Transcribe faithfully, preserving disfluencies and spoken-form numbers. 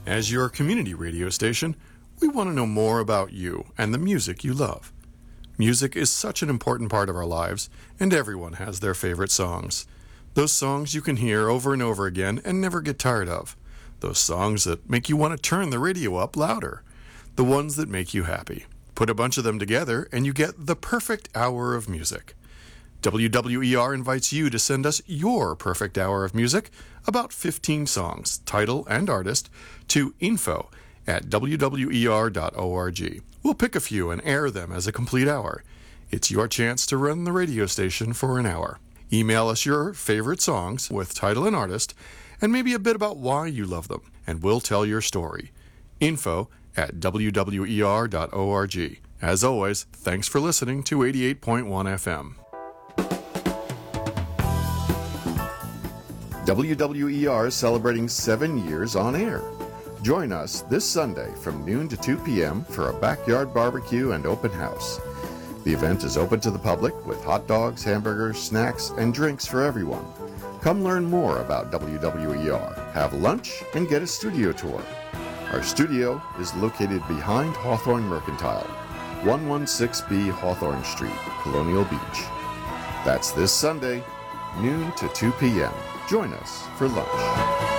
As your community radio station, we want to know more about you and the music you love. Music is such an important part of our lives, and everyone has their favorite songs. Those songs you can hear over and over again and never get tired of. Those songs that make you want to turn the radio up louder. The ones that make you happy. Put a bunch of them together and you get the perfect hour of music. W W E R invites you to send us your perfect hour of music, about fifteen songs, title and artist, to info at w w e r dot org. We'll pick a few and air them as a complete hour. It's your chance to run the radio station for an hour. Email us your favorite songs with title and artist, and maybe a bit about why you love them, and we'll tell your story. Info at w w e r dot org. As always, thanks for listening to eighty-eight point one F M. W W E R is celebrating seven years on air. Join us this Sunday from noon to two p.m. for a backyard barbecue and open house. The event is open to the public with hot dogs, hamburgers, snacks, and drinks for everyone. Come learn more about W W E R, have lunch, and get a studio tour. Our studio is located behind Hawthorne Mercantile, one sixteen B Hawthorne Street, Colonial Beach. That's this Sunday, noon to two p.m. Join us for lunch.